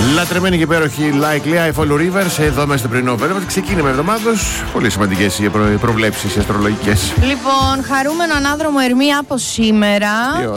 Λατρεμένη και υπέροχη Likely, I Follow Rivers, εδώ μέσα στο πρωινό βέρμα. Ξεκίνημα εβδομάδος. Πολύ σημαντικές οι προβλέψεις αστρολογικές. Λοιπόν, χαρούμενο ανάδρομο Ερμή από σήμερα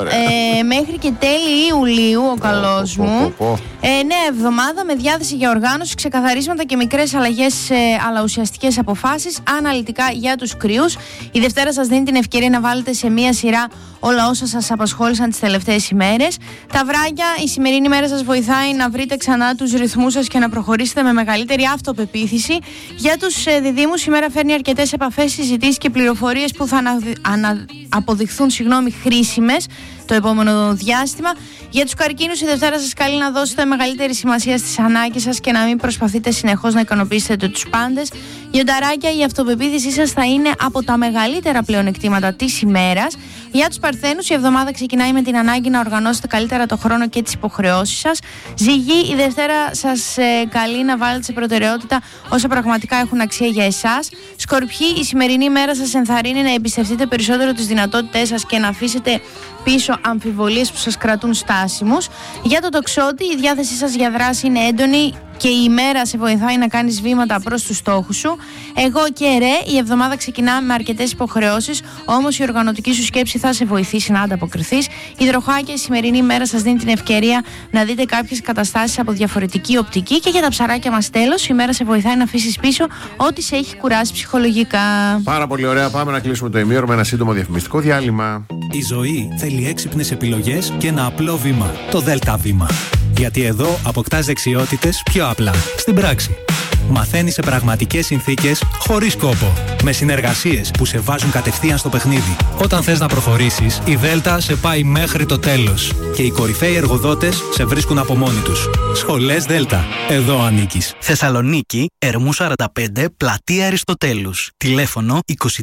μέχρι και τέλη Ιουλίου, ο καλός μου. Νέα εβδομάδα με διάθεση για οργάνωση, ξεκαθαρίσματα και μικρές αλλαγές, αλλά ουσιαστικές αποφάσεις. Αναλυτικά για τους κρυούς. Η Δευτέρα σας δίνει την ευκαιρία να βάλετε σε μία σειρά όλα όσα σας απασχόλησαν τις τελευταίες ημέρες. Ταυράκια, η σημερινή μέρα σας βοηθάει να βρείτε ξανά τους ρυθμούς σας και να προχωρήσετε με μεγαλύτερη αυτοπεποίθηση. Για τους διδύμους, η μέρα φέρνει αρκετές επαφές, συζητήσεις και πληροφορίες που θα αποδειχθούν χρήσιμες το επόμενο διάστημα. Για τους καρκίνους, η Δευτέρα σας καλεί να δώσετε μεγαλύτερη σημασία στις ανάγκες σας και να μην προσπαθείτε συνεχώς να ικανοποιήσετε τους πάντες. Λιονταράκια, η αυτοπεποίθησή σας θα είναι από τα μεγαλύτερα πλεονεκτήματα της ημέρας. Για τους Παρθένους, η εβδομάδα ξεκινάει με την ανάγκη να οργανώσετε καλύτερα το χρόνο και τις υποχρεώσεις σας. Ζυγή, η Δευτέρα σας καλεί να βάλετε σε προτεραιότητα όσα πραγματικά έχουν αξία για εσάς. Σκορπιοί, η σημερινή μέρα σας ενθαρρύνει να εμπιστευτείτε περισσότερο τις δυνατότητές σας και να αφήσετε πίσω αμφιβολίες που σας κρατούν στάσιμους. Για το Τοξότη, η διάθεσή σας για δράση είναι έντονη και η ημέρα σε βοηθάει να κάνεις βήματα προς τους στόχους σου. Εγώ και Ρε, η εβδομάδα ξεκινά με αρκετές υποχρεώσεις, όμως η οργανωτική σου σκέψη θα σε βοηθήσει να ανταποκριθείς. Υδροχάκια, η σημερινή ημέρα σας δίνει την ευκαιρία να δείτε κάποιες καταστάσεις από διαφορετική οπτική. Και για τα ψαράκια μας τέλος, η ημέρα σε βοηθάει να αφήσεις πίσω ό,τι σε έχει κουράσει ψυχολογικά. Πάρα πολύ ωραία. Πάμε να κλείσουμε το ημίωρο με ένα σύντομο διαφημιστικό διάλειμμα. Η ζωή θέλει έξυπνες επιλογές και ένα απλό βήμα. Το ΔΕΛΤΑ βήμα. Γιατί εδώ αποκτάς δεξιότητες πιο απλά, στην πράξη. Μαθαίνεις σε πραγματικές συνθήκες, χωρίς κόπο. Με συνεργασίες που σε βάζουν κατευθείαν στο παιχνίδι. Όταν θες να προχωρήσεις, η Δέλτα σε πάει μέχρι το τέλος. Και οι κορυφαίοι εργοδότες σε βρίσκουν από μόνοι τους. Σχολές Δέλτα. Εδώ ανήκεις. Θεσσαλονίκη, Ερμού 45, Πλατεία Αριστοτέλους. Τηλέφωνο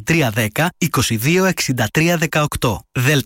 2310 2263 18.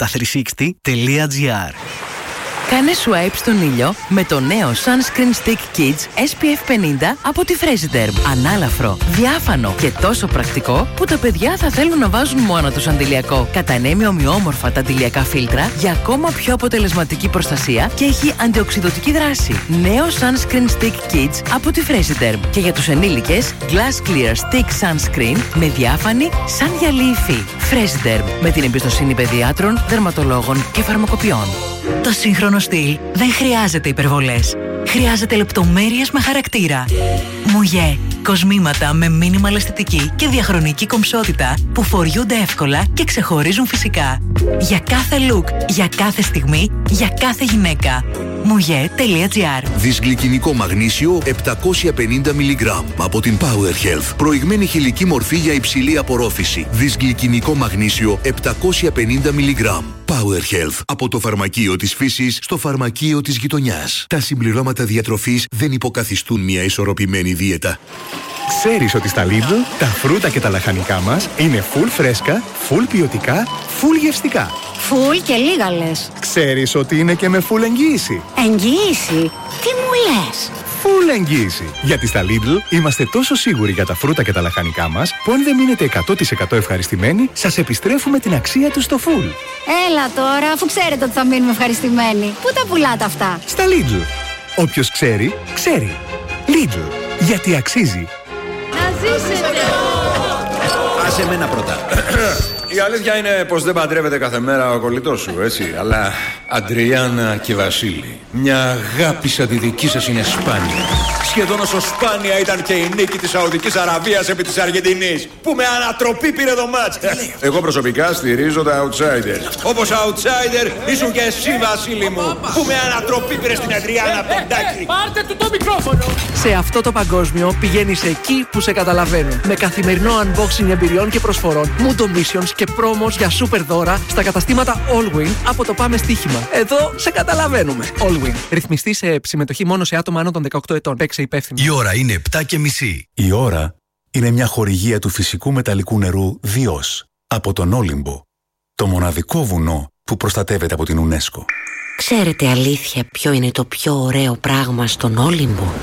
delta360.gr. Κάνε swipe στον ήλιο με το νέο Sunscreen Stick Kids SPF 50 από τη Fresiderm. Ανάλαφρο, διάφανο και τόσο πρακτικό που τα παιδιά θα θέλουν να βάζουν μόνο τους αντιλιακό. Κατανέμει ομοιόμορφα τα αντιλιακά φίλτρα για ακόμα πιο αποτελεσματική προστασία και έχει αντιοξειδωτική δράση. Νέο Sunscreen Stick Kids από τη Fresiderm. Και για τους ενήλικες, Glass Clear Stick Sunscreen με διάφανη σαν γυαλί υφή. Fresiderm, με την εμπιστοσύνη παιδιάτρων, δερματολόγων και φαρμακοποιών. Το σύγχρονο στυλ δεν χρειάζεται υπερβολές. Χρειάζεται λεπτομέρειες με χαρακτήρα. Μουγέ. Κοσμήματα με μίνιμαλ αισθητική και διαχρονική κομψότητα που φοριούνται εύκολα και ξεχωρίζουν φυσικά. Για κάθε look, για κάθε στιγμή, για κάθε γυναίκα. Mouget.gr. Δυσγλυκινικό μαγνήσιο 750 mg από την Power Health. Προηγμένη χηλική μορφή για υψηλή απορρόφηση. Δυσγλυκινικό μαγνήσιο 750 mg. Power Health. Από το φαρμακείο της φύσης στο φαρμακείο της γειτονιάς. Τα συμπληρώματα διατροφής δεν υποκαθιστούν μια ισορροπημένη δίαιτα. Ξέρεις ότι στα Lidl τα φρούτα και τα λαχανικά μας είναι full φρέσκα, full ποιοτικά, full γευστικά. Full και λίγα λες. Ξέρεις ότι είναι και με full εγγύηση. Εγγύηση? Τι μου λες? Full εγγύηση. Γιατί στα Lidl είμαστε τόσο σίγουροι για τα φρούτα και τα λαχανικά μας που αν δεν μείνετε 100% ευχαριστημένοι, σας επιστρέφουμε την αξία τους στο full. Έλα τώρα, αφού ξέρετε ότι θα μείνουμε ευχαριστημένοι. Πού τα πουλάτε αυτά? Στα Lidl. Όποιος ξέρει, ξέρει. Lidl. Γιατί αξίζει. Να ζήσετε! Άσε εμένα πρώτα. Η αλήθεια είναι πως δεν παντρεύεται κάθε μέρα ο κολλητός σου, έτσι. Αλλά Αντριάννα και Βασίλη, μια αγάπη σαν τη δική σας είναι σπάνια. Σχεδόν όσο σπάνια ήταν και η νίκη της Σαουδικής Αραβίας επί της Αργεντινής, που με ανατροπή πήρε το μάτς. Εγώ προσωπικά στηρίζω τα outsiders. Όπως outsider ήσουν και εσύ, Βασίλη μου, που με ανατροπή πήρε στην Αντριάννα Πεντάκη. Πάρτε του το μικρόφωνο! Σε αυτό το παγκόσμιο πηγαίνεις εκεί που σε καταλαβαίνουν. Με καθημερινό unboxing εμπειριών και προσφορών, Mundo Missions και promos για super δώρα στα καταστήματα Allwin από το Πάμε Στοίχημα. Εδώ σε καταλαβαίνουμε. Allwin. Ρυθμιστή σε συμμετοχή μόνο σε άτομα άνω των 18 ετών. Παίξε υπεύθυνα. Η ώρα είναι 7:30. Η ώρα είναι μια χορηγία του φυσικού μεταλλικού νερού Διός από τον Όλυμπο. Το μοναδικό βουνό που προστατεύεται από την UNESCO. Ξέρετε αλήθεια ποιο είναι το πιο ωραίο πράγμα στον Όλυμπο?